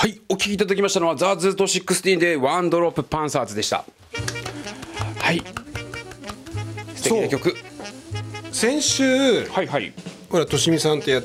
はい、お聴きいただきましたのはザ・ズート16でワンドロップパンサーズでした。はい、素敵な曲。 先週はいはい。 ほらとしみさんとやっ